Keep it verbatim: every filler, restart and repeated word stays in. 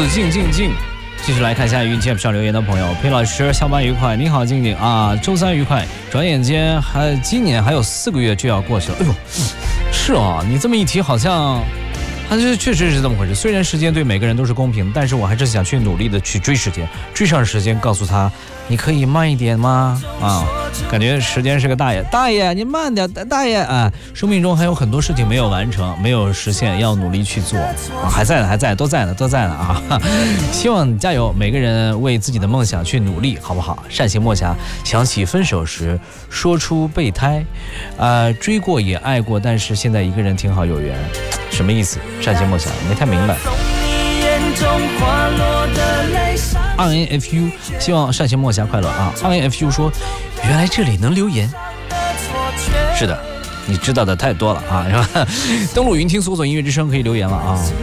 子静静静。继续来看一下语音节目上留言的朋友，裴老师下班愉快，你好静静啊，周三愉快。转眼间还今年还有四个月就要过去了，哎呦，是啊，你这么一提好像。它这确实是这么回事，虽然时间对每个人都是公平，但是我还是想去努力的去追时间，追上时间，告诉他，你可以慢一点吗？啊，感觉时间是个大爷，大爷你慢点，大爷啊，生命中还有很多事情没有完成，没有实现，要努力去做啊，还在呢，还在，都在呢，都在呢啊！希望你加油，每个人为自己的梦想去努力，好不好？单行默侠想起分手时说出备胎，呃，追过也爱过，但是现在一个人挺好，有缘。什么意思？单行默侠没太明白。R N F U 希望单行默侠快乐啊 ！R N F U 说，原来这里能留言。是的，你知道的太多了啊！是吧？登录云听搜索音乐之声可以留言了啊！